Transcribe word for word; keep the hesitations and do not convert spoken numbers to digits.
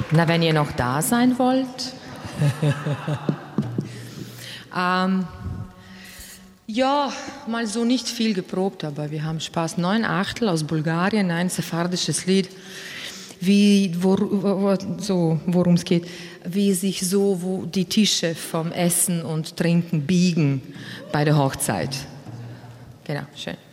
Na, wenn ihr noch da sein wollt. ähm, ja, mal so nicht viel geprobt, aber wir haben Spaß. Neun Achtel aus Bulgarien, ein sephardisches Lied, wie, wor, wo, so, worum es geht, wie sich so wo die Tische vom Essen und Trinken biegen bei der Hochzeit. Genau, schön.